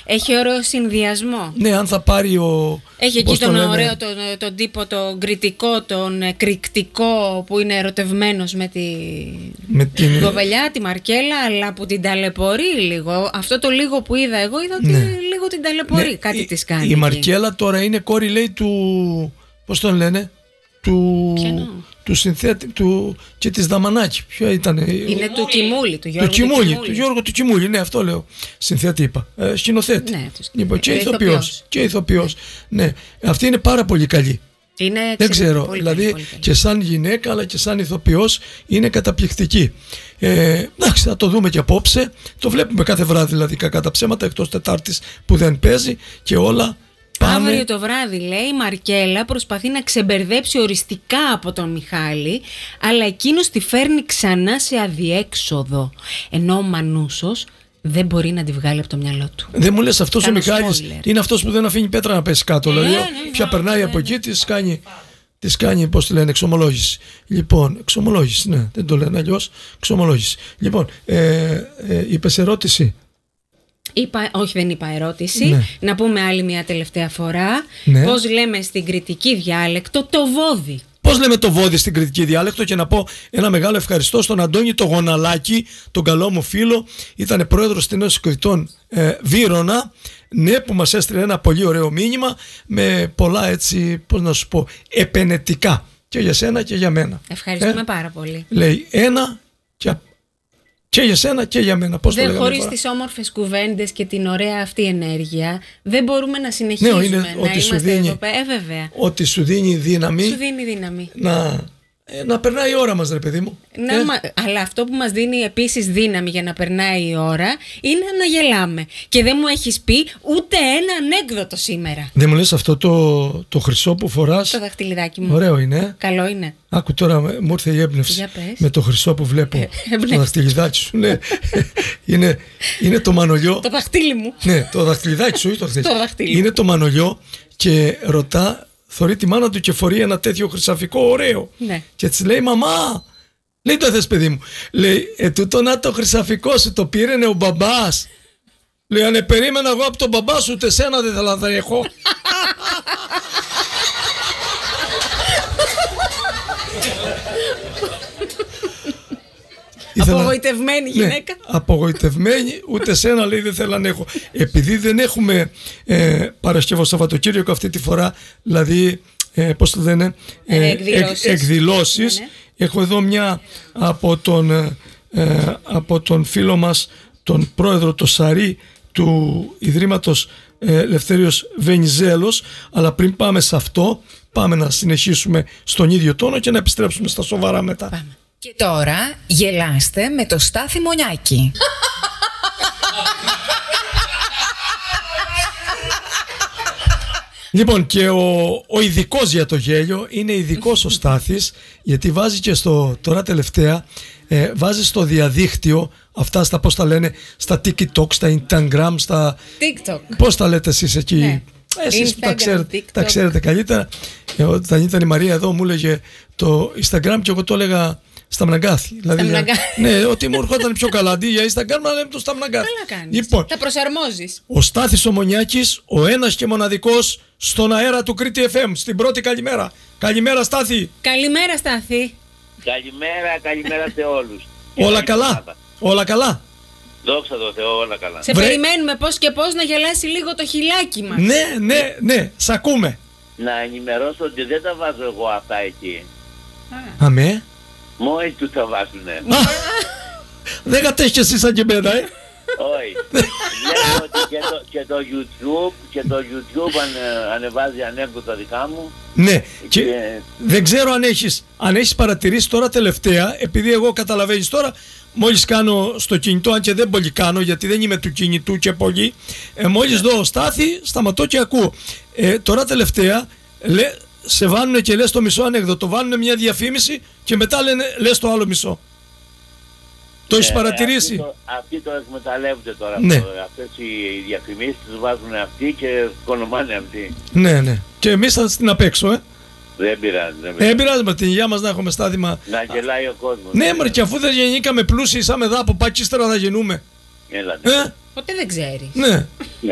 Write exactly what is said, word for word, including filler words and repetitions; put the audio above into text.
Έχει ωραίο συνδυασμό. Ναι, αν θα πάρει ο... Έχει εκεί τον το ωραίο, τον, τον τύπο, τον κριτικό, τον κρυκτικό που είναι ερωτευμένος με τη με την κοπελιά, τη Μαρκέλα, αλλά που την ταλαιπωρεί λίγο. Αυτό το λίγο που είδα εγώ, είδα ότι ναι. λίγο την ταλαιπωρεί, ναι, κάτι η, της κάνει. Η εκεί. Μαρκέλα τώρα είναι κόρη, λέει, του... πώς τον λένε? Του... του συνθέτη του και της Δαμανάκη. Ποιο ήταν? Είναι του Κιμούλη, του Γιώργου του Κιμούλη, του Γιώργου του Κιμούλη, ναι, αυτό λέω. Συνθέτη είπα. Ε, σκηνοθέτη. Ναι, λοιπόν, και ηθοποιός. Και ηθοποιός. Ναι, αυτή είναι πάρα πολύ καλή. Είναι δεν ξέρω, πολύ δηλαδή πολύ, πολύ καλή. Και σαν γυναίκα αλλά και σαν ηθοποιός είναι καταπληκτική. Ε, εντάξει, θα το δούμε και απόψε. Το βλέπουμε κάθε βράδυ, δηλαδή, κακά τα ψέματα, εκτός Τετάρτης που δεν παίζει και όλα. Πάνε. Αύριο το βράδυ, λέει, η Μαρκέλα προσπαθεί να ξεμπερδέψει οριστικά από τον Μιχάλη, αλλά εκείνος τη φέρνει ξανά σε αδιέξοδο. Ενώ ο Μανούσος δεν μπορεί να τη βγάλει από το μυαλό του. Δεν μου λες, αυτός ο Μιχάλης είναι αυτός που δεν αφήνει πέτρα να πέσει κάτω. Ναι, δηλαδή, ναι, ποια ναι, περνάει ναι, από ναι. εκεί, της κάνει, της κάνει, πώς τη λένε, εξομολόγηση. Λοιπόν, εξομολόγηση, ναι, δεν το λένε αλλιώς, εξομολόγηση. Λοιπόν, ε, ε, είπες ερώτηση. Είπα, όχι, δεν είπα ερώτηση. Ναι. Να πούμε άλλη μια τελευταία φορά. Ναι. Πώς λέμε στην κριτική διάλεκτο το βόδι. Πώς λέμε το βόδι στην κριτική διάλεκτο? Και να πω ένα μεγάλο ευχαριστώ στον Αντώνη το Γοναλάκη, τον καλό μου φίλο. Ήταν πρόεδρος της Ένωσης Κριτών ε, Βύρωνα. Ναι, που μας έστειλε ένα πολύ ωραίο μήνυμα με πολλά, έτσι, πώς να σου πω, επενετικά. Και για σένα και για μένα. Ευχαριστούμε ε, πάρα πολύ. Λέει ένα και Και για σένα και για μένα. Πώς δεν, το λέγαμε χωρίς τώρα? τις όμορφες κουβέντες και την ωραία αυτή ενέργεια δεν μπορούμε να συνεχίσουμε. Ναι, είναι να ότι σου είμαστε δίνει, εδώ πέρα. Ε, βέβαια. Ότι σου δίνει δύναμη. Σου δίνει δύναμη. Να, ε, να περνάει η ώρα μας, ρε παιδί μου. Να, ε? μα, αλλά αυτό που μας δίνει επίσης δύναμη για να περνάει η ώρα είναι να γελάμε. Και δεν μου έχεις πει ούτε ένα ανέκδοτο σήμερα. Δεν μου λες αυτό το, το χρυσό που φοράς? Το δαχτυλιδάκι μου. Ωραίο είναι. Καλό είναι. Άκου τώρα, μου ήρθε η έμπνευση με το χρυσό που βλέπω στο δαχτυλιδάκι σου. Ναι. είναι, είναι το μανολιό. Το δαχτύλι μου. Ναι, το δαχτυλιδάκι σου ή το το δαχτύλι. Είναι το μανολιό και ρωτά, θωρεί τη μάνα του και φορεί ένα τέτοιο χρυσαφικό ωραίο. Ναι. Και της λέει, μαμά, λέει, το θες παιδί μου? Λέει, ε, τούτο να το χρυσαφικό σου το πήραινε ο μπαμπάς. Λέει, αν περίμενα εγώ από τον μπαμπά σου, ούτε σένα δεν θα θα έχω. Απογοητευμένη γυναίκα. Ναι, απογοητευμένη, ούτε σένα, λέει, δεν θέλω να έχω. Επειδή δεν έχουμε ε, Παρασκευό Σαββατοκύριακο αυτή τη φορά, δηλαδή, ε, πώς το λένε, ε, εκδηλώσεις. Εκ, εκδηλώσεις. Ναι, ναι. Έχω εδώ μια από τον, ε, από τον φίλο μας, τον πρόεδρο, το Σαρί, του Ιδρύματος ε, Ελευθέριος Βενιζέλος. Αλλά πριν πάμε σε αυτό, πάμε να συνεχίσουμε στον ίδιο τόνο και να επιστρέψουμε στα σοβαρά μετά. Πάμε. Και τώρα γελάστε με το Στάθη Μονιάκη. Λοιπόν, και ο, ο ειδικός για το γέλιο είναι ειδικός ο Στάθης, γιατί βάζει και στο, τώρα τελευταία, ε, βάζει στο διαδίκτυο αυτά στα, πώς τα λένε, στα TikTok, στα Instagram, στα... TikTok. Πώς τα λέτε εσείς εκεί? Ναι. Εσείς Instagram, που τα ξέρετε, TikTok. τα ξέρετε καλύτερα. Ε, όταν ήταν η Μαρία εδώ μου έλεγε το Instagram και εγώ το έλεγα Σταμναγκάθι. Δηλαδή, ναι, ότι μου ερχόταν πιο καλά. Αντί για Instagram να λέμε το Σταμναγκάθι. Καλά κάνεις. Λοιπόν, τα προσαρμόζεις. ο Στάθης ο Μονιάκης, ο ένας και μοναδικός στον αέρα του Κρήτη εφ εμ, στην πρώτη καλημέρα. Καλημέρα, Στάθη. Καλημέρα, Στάθη. Καλημέρα, καλημέρα σε όλους. Όλα καλά. Όλα καλά. Δόξα τω Θεώ, όλα καλά. Σε Βρε... περιμένουμε πώς και πώς να γελάσει λίγο το χιλάκι μας. Ναι, ναι, ναι, σ' ακούμε. Να ενημερώσω ότι δεν τα βάζω εγώ αυτά εκεί. Α. Αμέ. Μόλις τους τα βάζουνε. Δεν κατέχει εσύ σαν και εμένα, ε. Όχι. Βλέπω ότι και το, και το YouTube, και το YouTube ανε, ανεβάζει ανέκδοτα δικά μου. Ναι, και, και δεν ξέρω αν έχεις, αν έχεις παρατηρήσει τώρα τελευταία, επειδή εγώ καταλαβαίνεις τώρα, μόλις κάνω στο κινητό, αν και δεν πολύ κάνω, γιατί δεν είμαι του κινητού και πολύ, ε, μόλις δω Στάθη, σταματώ και ακούω. Ε, τώρα τελευταία, λέ, σε βάνουνε και λες το μισό ανέκδοτο, βάνουνε μια διαφήμιση και μετά λένε, λες το άλλο μισό. Το έχεις ε, παρατηρήσει? Αυτοί το, αυτοί το εκμεταλλεύονται τώρα. Ναι. Αυτό, αυτές οι διαφημίσεις τους βάζουν αυτοί και κονομάνε αυτοί. Ναι, ναι. Και εμείς θα την απ' έξω, ε. Δεν πειράζει. Δεν πειράζει. Ε, πειράζει με την υγεία μας να έχουμε στάδημα. Να γελάει ο κόσμος. Ναι, μωρέ, και αφού δεν γεννήκαμε πλούσιοι σαν εδώ από πάκι ύστερα θα γεννούμε. Έλατε. Ε? Ποτέ δεν ξέρεις. Ναι. Ναι.